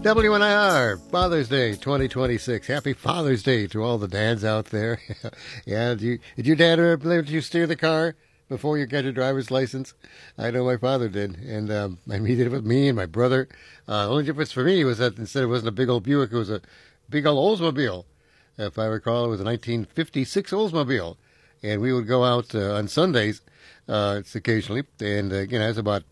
WNIR, Father's Day 2026. Happy Father's Day to all the dads out there. Yeah, did your dad ever let you steer the car before you got your driver's license? I know my father did, and he did it with me and my brother. The only difference for me was that instead it wasn't a big old Buick, it was a big old Oldsmobile. If I recall, it was a 1956 Oldsmobile. And we would go out on Sundays, it's occasionally, and I was about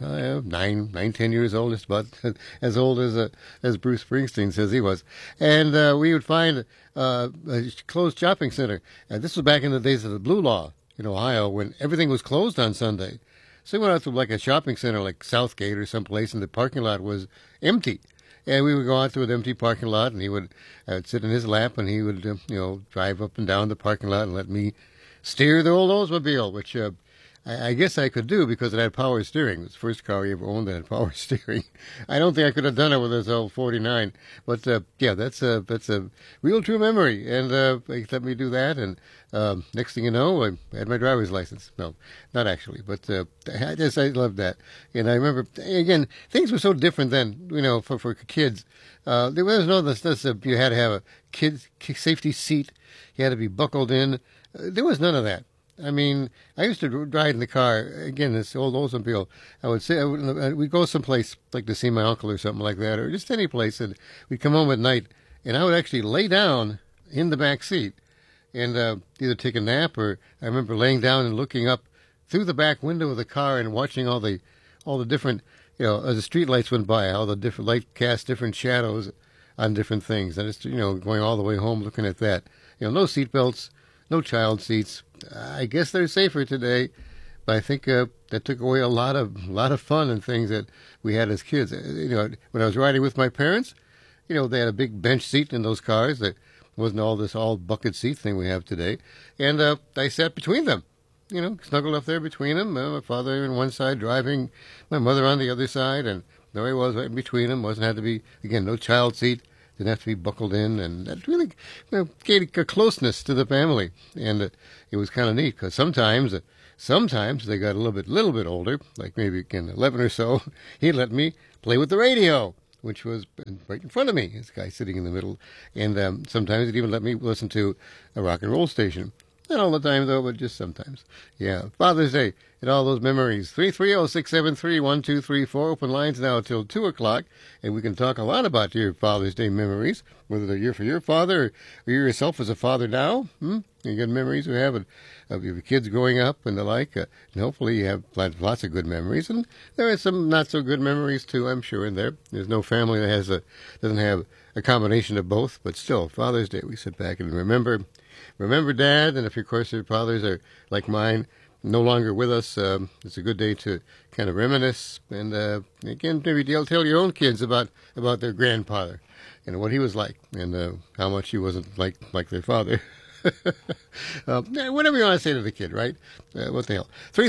10 years old, just about as old as Bruce Springsteen says he was. And we would find a closed shopping center. And this was back in the days of the Blue Law in Ohio, when everything was closed on Sunday. So we went out to like a shopping center, like Southgate or someplace, and the parking lot was empty. And we would go out to an empty parking lot, and he would sit in his lap, and he would drive up and down the parking lot and let me steer the old Oldsmobile, which I guess I could do because it had power steering. It was the first car I ever owned that had power steering. I don't think I could have done it with this old 49. But, that's a real true memory. And they let me do that. And next thing you know, I had my driver's license. No, not actually. But I loved that. And I remember, again, things were so different then, for kids. There was no this you had to have a kid safety seat. You had to be buckled in. There was none of that. I mean, I used to ride in the car, again, this old Oldsmobile. I would say, we'd go someplace, like to see my uncle or something like that, or just any place, and we'd come home at night, and I would actually lay down in the back seat and either take a nap, or I remember laying down and looking up through the back window of the car and watching all the different, as the street lights went by, how the different light cast different shadows on different things. And just, going all the way home looking at that. No seat belts. No child seats. I guess they're safer today, but I think that took away a lot of fun and things that we had as kids. When I was riding with my parents, they had a big bench seat in those cars. That wasn't all this all bucket seat thing we have today. And I sat between them, snuggled up there between them. My father on one side driving, my mother on the other side, and there I was right in between them. Had to be, again, no child seat. Didn't have to be buckled in, and that really gave a closeness to the family. And it was kind of neat because sometimes they got a little bit older, like maybe again 11 or so. He'd let me play with the radio, which was right in front of me. This guy sitting in the middle, and sometimes he'd even let me listen to a rock and roll station. Not all the time, though, but just sometimes. Yeah, Father's Day and all those memories. 330-673-1234. Open lines now till 2 o'clock, and we can talk a lot about your Father's Day memories, whether they're for your father or you yourself as a father now. You got memories you have of your kids growing up and the like, and hopefully you have lots of good memories. And there are some not-so-good memories, too, I'm sure, in there. There's no family that doesn't have a combination of both, but still, Father's Day, we sit back and remember Dad, and if, of course, your fathers are like mine, no longer with us, it's a good day to kind of reminisce and, again, maybe tell your own kids about their grandfather and what he was like and how much he wasn't like their father. Whatever you want to say to the kid, right? What the hell?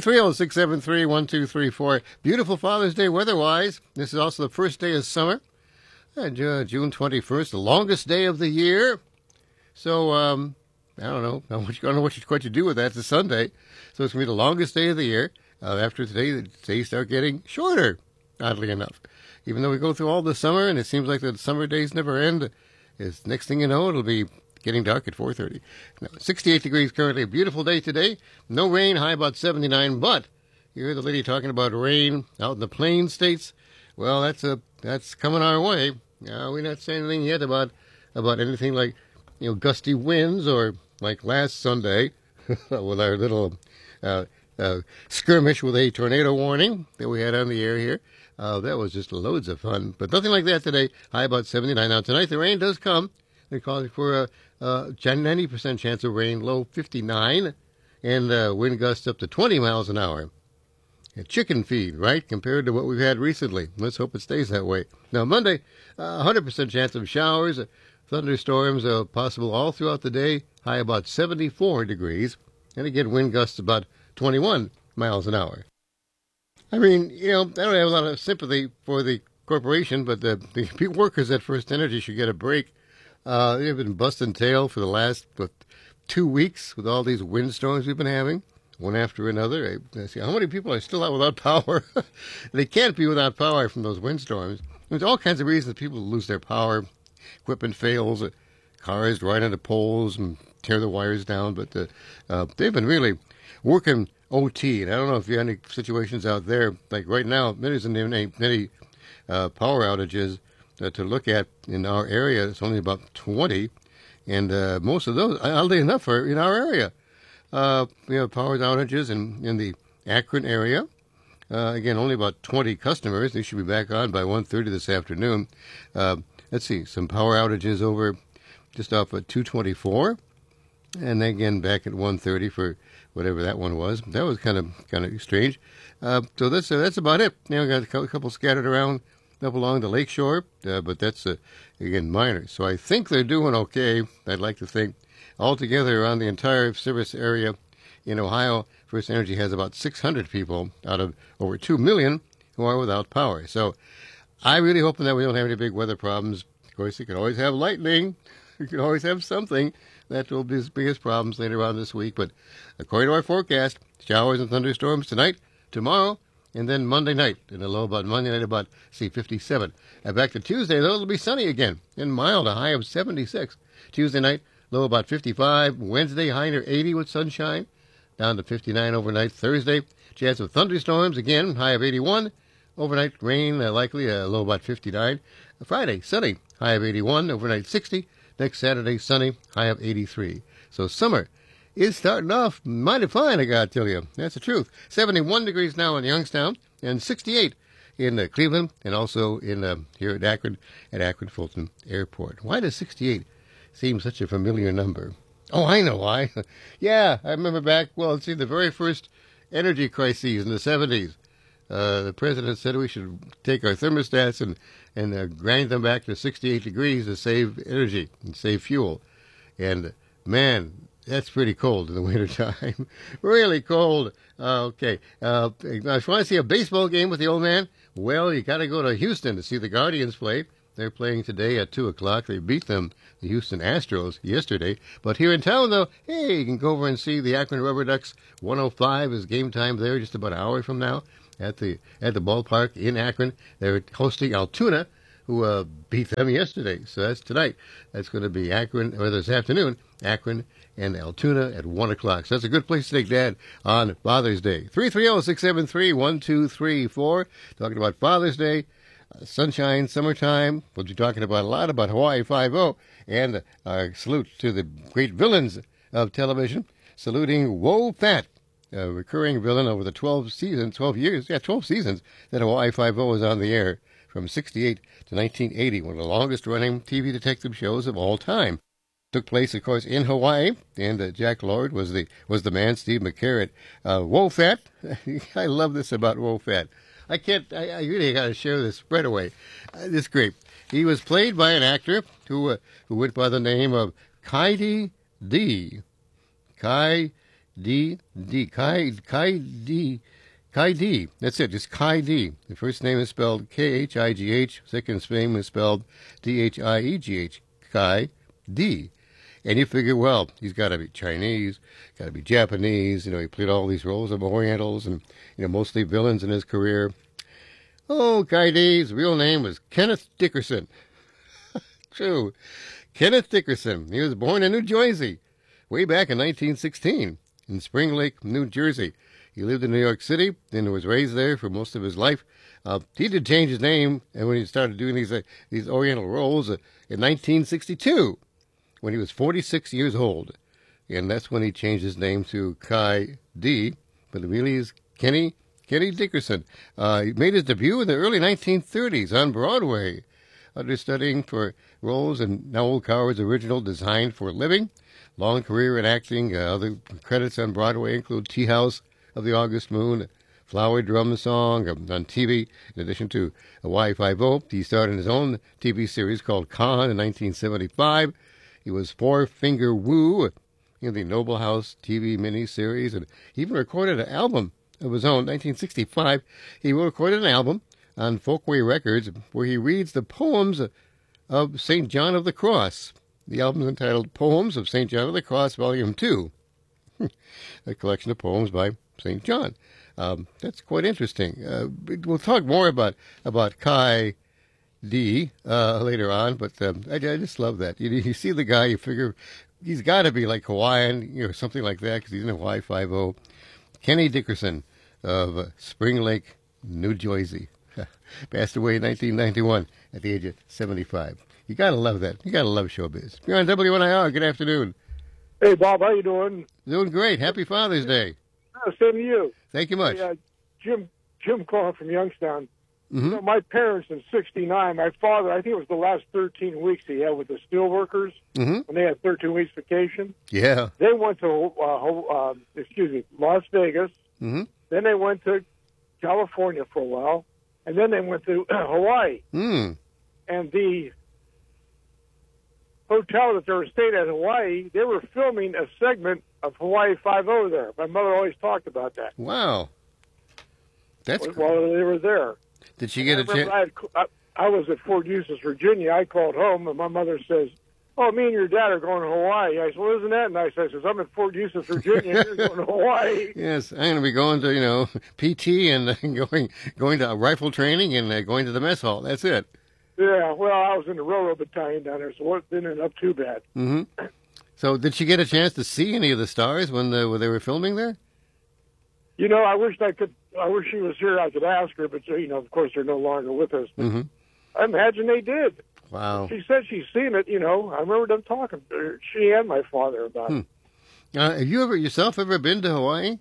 330-673-1234. Beautiful Father's Day weather-wise. This is also the first day of summer. June 21st, the longest day of the year. So, I don't know. I don't know what you do with that. It's a Sunday. So it's going to be the longest day of the year. After today, the days start getting shorter, oddly enough. Even though we go through all the summer, and it seems like the summer days never end, next thing you know, it'll be getting dark at 4:30. Now, 68 degrees currently. A beautiful day today. No rain, high about 79. But you hear the lady talking about rain out in the plain states. Well, that's coming our way. We're not saying anything yet about anything like, gusty winds or like last Sunday with our little skirmish with a tornado warning that we had on the air here. That was just loads of fun, but nothing like that today. High about 79. Now tonight the rain does come. They're calling for a 90% chance of rain, low 59, and wind gusts up to 20 miles an hour. A chicken feed, right, compared to what we've had recently. Let's hope it stays that way. Now Monday, 100% chance of showers. Thunderstorms are possible all throughout the day, high about 74 degrees, and again, wind gusts about 21 miles an hour. I mean, I don't have a lot of sympathy for the corporation, but the workers at First Energy should get a break. They've been busting tail for the last 2 weeks with all these windstorms we've been having, one after another. I see how many people are still out without power. They can't be without power from those windstorms. There's all kinds of reasons people lose their power. Equipment fails, cars ride into poles and tear the wires down. But they've been really working OT. And I don't know if you have any situations out there. Like right now, there isn't even many power outages to look at in our area. It's only about 20. And most of those, oddly enough, are in our area. We have power outages in the Akron area. Again, only about 20 customers. They should be back on by 1:30 this afternoon. Let's see, some power outages over just off at 224, and again back at 1:30 for whatever that one was. That was kind of strange. So that's about it. Got a couple scattered around up along the lakeshore, but that's again minor. So I think they're doing okay. I'd like to think altogether around the entire service area in Ohio, First Energy has about 600 people out of over 2 million who are without power. So I'm really hoping that we don't have any big weather problems. Of course, you can always have lightning. You can always have something. That will be the biggest problems later on this week. But according to our forecast, showers and thunderstorms tonight, tomorrow, and then Monday night. And a low about Monday night about, 57. And back to Tuesday, though, it'll be sunny again and mild, a high of 76. Tuesday night, low about 55. Wednesday, high near 80 with sunshine. Down to 59 overnight. Thursday, chance of thunderstorms, again, high of 81. Overnight rain, likely, low about 59. Friday, sunny, high of 81. Overnight 60. Next Saturday, sunny, high of 83. So summer is starting off mighty fine, I gotta tell you. That's the truth. 71 degrees now in Youngstown, and 68 in Cleveland, and also in here at Akron Fulton Airport. Why does 68 seem such a familiar number? Oh, I know why. Yeah, I remember back, the very first energy crises in the 70s. The president said we should take our thermostats and grind them back to 68 degrees to save energy and save fuel. And, man, that's pretty cold in the wintertime. Really cold. Okay. If you want to see a baseball game with the old man, well, you got to go to Houston to see the Guardians play. They're playing today at 2 o'clock. They beat them, the Houston Astros, yesterday. But here in town, though, hey, you can go over and see the Akron Rubber Ducks. 1:05 is game time there, just about an hour from now, at the ballpark in Akron. They're hosting Altoona, who beat them yesterday. So that's tonight. That's going to be Akron, or this afternoon, Akron and Altoona at 1 o'clock. So that's a good place to take Dad on Father's Day. 330-673-1234. Talking about Father's Day. Sunshine, summertime. We'll be talking about a lot about Hawaii Five-0, and our salute to the great villains of television, saluting Wo Fat, a recurring villain over the 12 seasons that Hawaii Five-0 was on the air from 68 to 1980, one of the longest-running TV detective shows of all time. Took place, of course, in Hawaii, and Jack Lord was the man, Steve McCarrett. Wo Fat, I love this about Wo Fat. I really got to share this right away. This is great. He was played by an actor who went by the name of Kai D. Kai D. That's it, just Kai D. The first name is spelled Khigh. Second name is spelled Diegh. Kai D. And you figure, well, he's got to be Chinese, got to be Japanese. He played all these roles of Orientals and, mostly villains in his career. Oh, Kai D's real name was Kenneth Dickerson. True. Kenneth Dickerson. He was born in New Jersey way back in 1916 in Spring Lake, New Jersey. He lived in New York City and was raised there for most of his life. He did change his name and when he started doing these Oriental roles in 1962. When he was 46 years old. And that's when he changed his name to Kai D. But it really is Kenny Dickerson. He made his debut in the early 1930s on Broadway, understudying for roles in Noel Coward's original Designed for a Living. Long career in acting. Other credits on Broadway include Tea House of the August Moon, Flower Drum Song on TV. In addition to Hawaii Five-0, he starred in his own TV series called Khan in 1975. He was Four Finger Woo in the Noble House TV miniseries, and he even recorded an album of his own. 1965, he recorded an album on Folkway Records where he reads the poems of St. John of the Cross. The album is entitled Poems of St. John of the Cross, Volume 2, a collection of poems by St. John. That's quite interesting. We'll talk more about Kai D later on, but I just love that. You see the guy, you figure he's got to be like Hawaiian, something like that, because he's in Hawaii 5-0. Kenny Dickerson of Spring Lake, New Jersey. Passed away in 1991 at the age of 75. You got to love that. You got to love showbiz. You're on WNIR. Good afternoon. Hey, Bob, how you doing? Doing great. Happy Father's Day. Same to you. Thank you much. Hey, Jim calling from Youngstown. Mm-hmm. My parents in '69, my father, I think it was the last 13 weeks he had with the steel workers Mm-hmm. when they had 13 weeks vacation. Yeah. They went to, Las Vegas. Mm-hmm. Then they went to California for a while. And then they went to Hawaii. Mm. And the hotel that they were staying at in Hawaii, they were filming a segment of Hawaii 5-0 there. My mother always talked about that. Wow. That's while cool. they were there. Did she get a chance? I was at Fort Eustis, Virginia. I called home, and my mother says, "Oh, me and your dad are going to Hawaii." I said, "Well, isn't that nice?" I says, "I'm at Fort Eustis, Virginia. And you're going to Hawaii." Yes, I'm going to be going to, PT and going to rifle training and going to the mess hall. That's it. Yeah, well, I was in the railroad battalion down there, so it didn't end up too bad. Mm-hmm. So did she get a chance to see any of the stars when they were filming there? I wish she was here. I could ask her, but of course, they're no longer with us. But Mm-hmm. I imagine they did. Wow. She said she's seen it. I remember them talking. She and my father about it. Have you yourself ever been to Hawaii?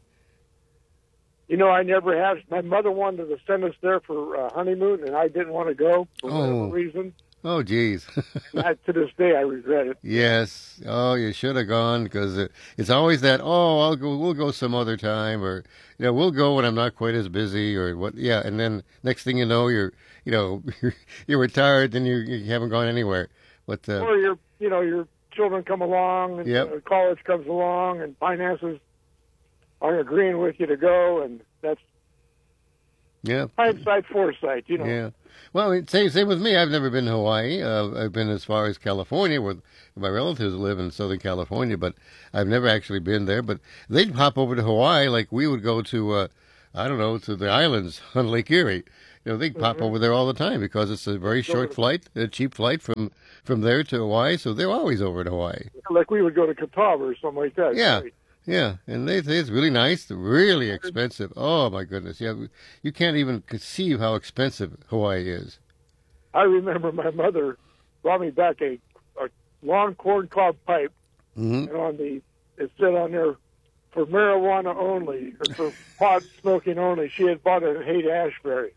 I never have. My mother wanted to send us there for honeymoon, and I didn't want to go for whatever reason. Oh, geez. To this day, I regret it. Yes. Oh, you should have gone, because it's always that, we'll go some other time, or, we'll go when I'm not quite as busy, or what. Yeah. And then next thing you know, you're retired and you haven't gone anywhere. But, or your children come along, and Yep. College comes along, and finances aren't agreeing with you to go, and that's hindsight, foresight, Yeah. Well, same with me. I've never been to Hawaii. I've been as far as California, where my relatives live in Southern California, but I've never actually been there. But they'd pop over to Hawaii like we would go to, to the islands on Lake Erie. They'd pop over there all the time because it's a very short flight, a cheap flight from there to Hawaii. So they're always over to Hawaii. Like we would go to Catawba or something like that. Yeah. Right? Yeah, and they say it's really nice, really expensive. Oh, my goodness. Yeah, you can't even conceive how expensive Hawaii is. I remember my mother brought me back a long corncob pipe, Mm-hmm. and it said on there, for marijuana only, or for pot smoking only. She had bought it in Haight-Ashbury.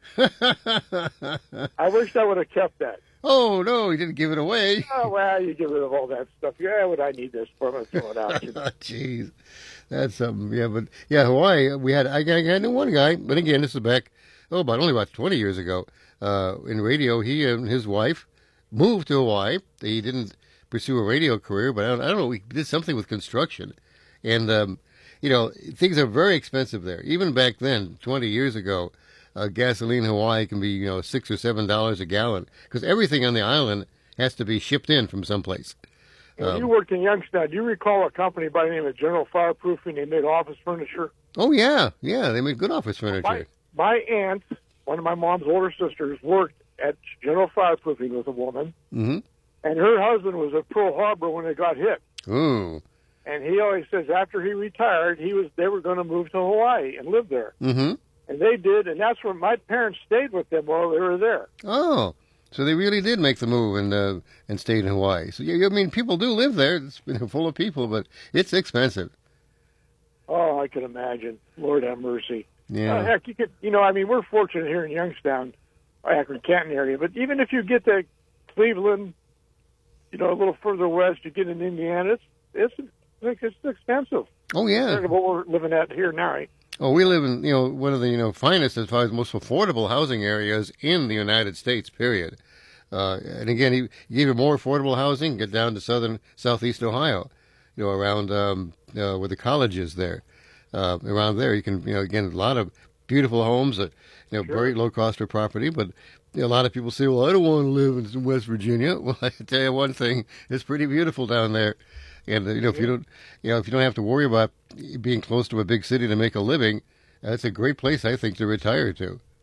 I wish I would have kept that. Oh, no, he didn't give it away. Oh, well, you get rid of all that stuff. Yeah, would I need this for? I'm going to throw it out. Jeez. That's something. Yeah, but Hawaii, I knew one guy, but again, this is back, only about 20 years ago. In radio, he and his wife moved to Hawaii. He didn't pursue a radio career, but I don't know, he did something with construction. And, things are very expensive there. Even back then, 20 years ago, gasoline in Hawaii can be, $6 or $7 a gallon, because everything on the island has to be shipped in from someplace. When you worked in Youngstown, do you recall a company by the name of General Fireproofing? They made office furniture. Oh, yeah. Yeah, they made good office furniture. My aunt, one of my mom's older sisters, worked at General Fireproofing with a woman, Mm-hmm. and her husband was at Pearl Harbor when they got hit. Ooh. And he always says after he retired, they were going to move to Hawaii and live there. Mm-hmm. And they did, and that's when my parents stayed with them while they were there. Oh, so they really did make the move and stayed in Hawaii. So, people do live there. It's full of people, but it's expensive. Oh, I can imagine. Lord have mercy. Yeah. Heck, you could, we're fortunate here in Youngstown, Akron-Canton area, but even if you get to Cleveland, a little further west, you get in Indiana, it's expensive. Oh, yeah. Compared to what we're living at here now, right? Oh, we live in, one of the, finest, as far as most affordable housing areas in the United States, period. And again, you give more affordable housing, get down to southeast Ohio, around where the college is there. Around there, you can, again, a lot of beautiful homes that, Sure. very low cost for property, but a lot of people say, well, I don't want to live in West Virginia. Well, I can tell you one thing, it's pretty beautiful down there. And, if you don't have to worry about being close to a big city to make a living, that's a great place, I think, to retire to.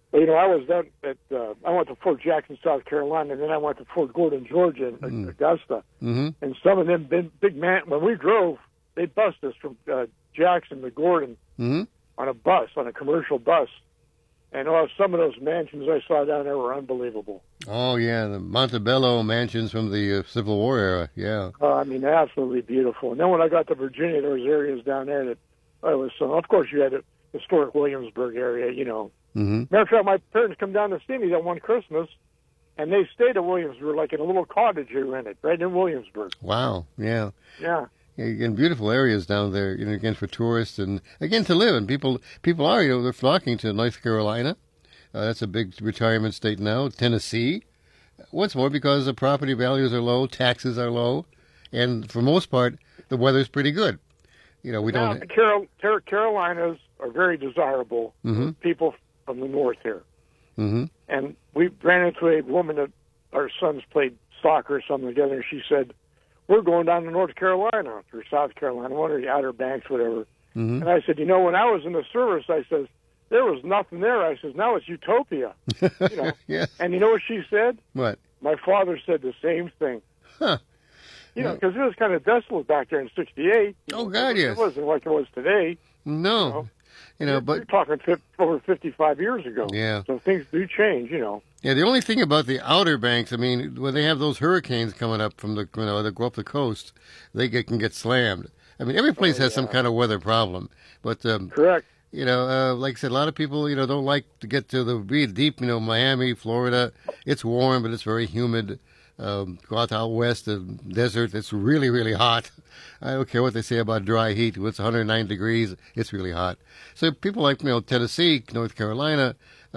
Well, I was down at I went to Fort Jackson, South Carolina, and then I went to Fort Gordon, Georgia, in Augusta. Mm-hmm. And some of them big man when we drove, they bussed us from Jackson to Gordon Mm-hmm. on a commercial bus. And some of those mansions I saw down there were unbelievable. Oh, yeah, the Montebello mansions from the Civil War era, yeah. I mean, absolutely beautiful. And then when I got to Virginia, there was areas down there that I was so. Of course, you had the historic Williamsburg area, Mm-hmm. Matter of fact, my parents come down to see me that one Christmas, and they stayed at Williamsburg, like in a little cottage they rented right in Williamsburg. Wow, yeah. Yeah. Again, beautiful areas down there, again, for tourists and, again, to live. And people are, they're flocking to North Carolina. That's a big retirement state now. Tennessee. Once more, because the property values are low, taxes are low, and for most part, the weather's pretty good. We now, don't. the Carolinas are very desirable for people from the north here. Mm-hmm. And we ran into a woman that our sons played soccer or something together, and she said, "We're going down to North Carolina or South Carolina, one of the Outer Banks, whatever." Mm-hmm. And I said, when I was in the service, I says, there was nothing there. I says, now it's utopia. Yes. And you know what she said? What? My father said the same thing. Huh. Because it was kind of desolate back there in '68. Oh, God, yes. It wasn't like it was today. No. You're talking over 55 years ago. Yeah. So things do change, Yeah, the only thing about the Outer Banks, I mean, when they have those hurricanes coming up from that go up the coast, they can get slammed. I mean, every place has some kind of weather problem. But correct. Like I said, a lot of people, don't like to get to the really deep, Miami, Florida. It's warm, but it's very humid. Go out west, the desert, it's really, really hot. I don't care what they say about dry heat. When it's 109 degrees, it's really hot. So people like, Tennessee, North Carolina,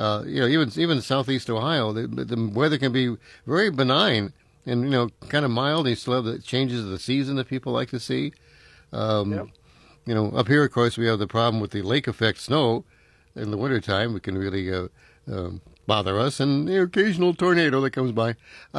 even Southeast Ohio, the weather can be very benign and, kind of mild. And you still have the changes of the season that people like to see. Yep. Up here, of course, we have the problem with the lake effect snow in the wintertime. It can really bother us, and the occasional tornado that comes by.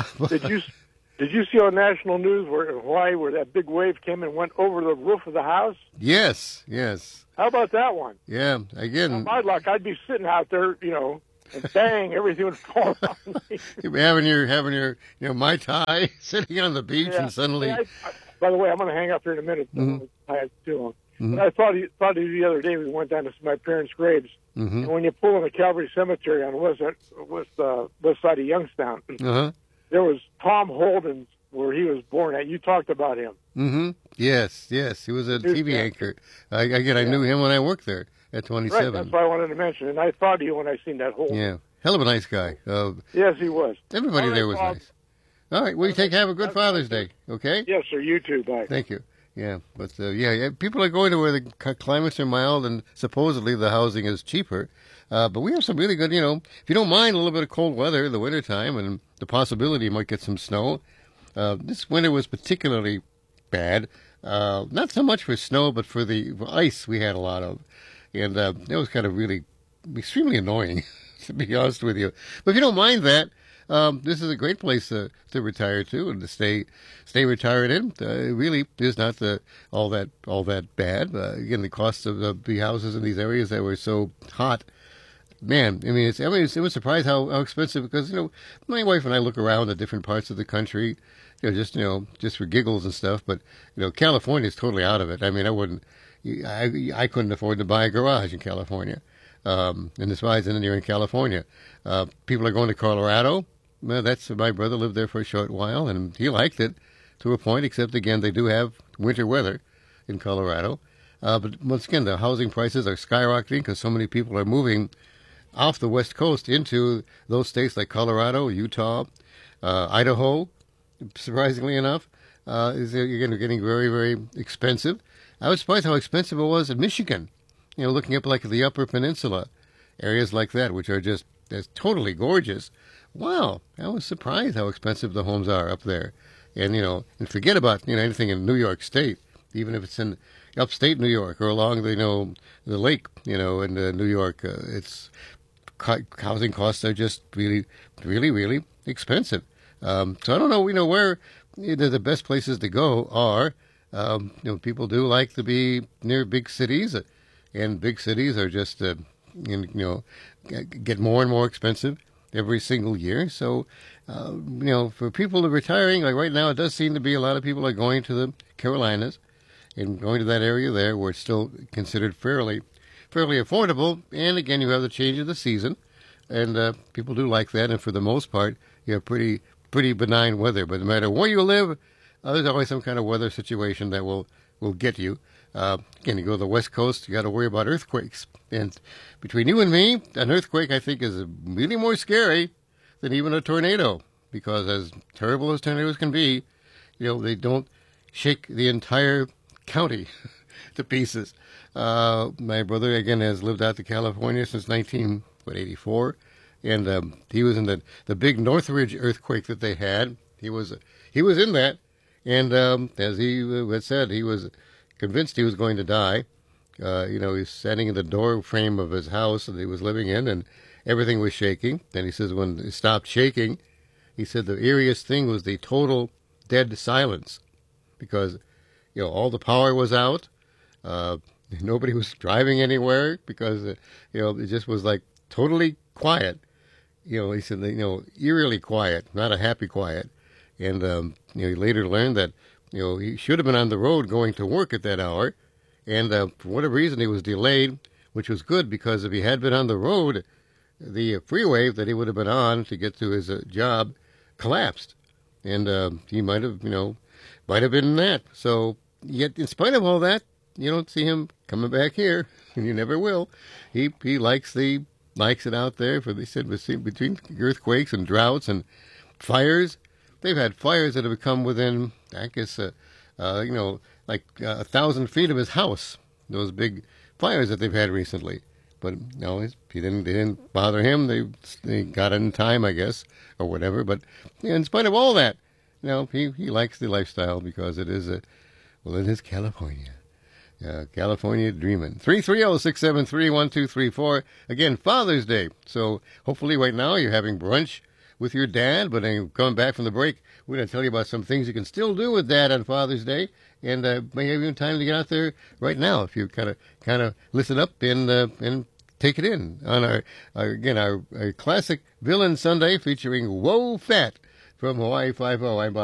Did you see on national news in Hawaii where that big wave came and went over the roof of the house? Yes. How about that one? Yeah, again. Now, my luck, I'd be sitting out there, and bang, everything would fall on me. You'd be having your Mai Tai, sitting on the beach, and suddenly. Yeah, by the way, I'm going to hang up here in a minute. Mm-hmm. I have too long. But I thought of you the other day. We went down to see my parents' graves, and when you pull in the Calvary Cemetery on the west side of Youngstown, there was Tom Holden's where he was born at. You talked about him. Mm-hmm. Yes. He was a TV anchor. I knew him when I worked there at 27. Right, that's what I wanted to mention. And I thought of you when I seen that Holden. Yeah, hell of a nice guy. Yes, he was. Everybody there was nice. All right, well, have a good Father's Day, okay? Yes, sir. You too. Bye. Thank you. Yeah, but people are going to where the climates are mild and supposedly the housing is cheaper. But we have some really good, if you don't mind a little bit of cold weather in the wintertime and the possibility you might get some snow. This winter was particularly bad. Not so much for snow, but for the ice we had a lot of. And it was kind of really extremely annoying, to be honest with you. But if you don't mind that, this is a great place to retire to and to stay retired in. It really is not all that bad. Again, the cost of the houses in these areas that were so hot, man. I mean, it was surprised how expensive, because my wife and I look around at different parts of the country, just for giggles and stuff. But California is totally out of it. I mean, I couldn't afford to buy a garage in California. And as far as you're in California, people are going to Colorado. Well, my brother lived there for a short while, and he liked it to a point, except, again, they do have winter weather in Colorado. But once again, the housing prices are skyrocketing because so many people are moving off the West Coast into those states like Colorado, Utah, Idaho, surprisingly enough. Again, getting very, very expensive. I was surprised how expensive it was in Michigan. Looking up like the Upper Peninsula, areas like that, which are just totally gorgeous. Wow, I was surprised how expensive the homes are up there. And, and forget about, anything in New York State, even if it's in upstate New York or along the lake, in New York. It's housing costs are just really, really, really expensive. So I don't know, where the best places to go are. People do like to be near big cities. And big cities are just and get more and more expensive every single year. So, for people that are retiring, like right now, it does seem to be a lot of people are going to the Carolinas and going to that area there where it's still considered fairly affordable. And again, you have the change of the season, and people do like that. And for the most part, you have pretty benign weather. But no matter where you live, there's always some kind of weather situation that will get you. Again, you go to the West Coast, you got to worry about earthquakes. And between you and me, an earthquake, I think, is really more scary than even a tornado, because as terrible as tornadoes can be, they don't shake the entire county to pieces. My brother, again, has lived out to California since 1984, and he was in the big Northridge earthquake that they had. He was in that, and as he had said, he was convinced he was going to die. He's standing in the door frame of his house that he was living in, and everything was shaking. Then he says when it stopped shaking, he said the eeriest thing was the total dead silence, because all the power was out. Nobody was driving anywhere because it just was like totally quiet. He said eerily quiet, not a happy quiet. And he later learned that he should have been on the road going to work at that hour, and for whatever reason he was delayed, which was good, because if he had been on the road, the freeway that he would have been on to get to his job collapsed, and he might have been in that. So yet, in spite of all that, you don't see him coming back here, and you never will. He likes it out there. For they said between earthquakes and droughts and fires. They've had fires that have come within, I guess, like 1,000 feet of his house. Those big fires that they've had recently. But no, they didn't bother him. They got it in time, I guess, or whatever. But in spite of all that, he likes the lifestyle, because it is it is California. California dreaming. 330-673-1234. Again, Father's Day. So hopefully right now you're having brunch with your dad, but coming back from the break, we're going to tell you about some things you can still do with Dad on Father's Day, and may have even time to get out there right now if you kind of listen up and take it in on our classic Villain Sunday featuring Whoa Fat from Hawaii Five-0. I'm Bob.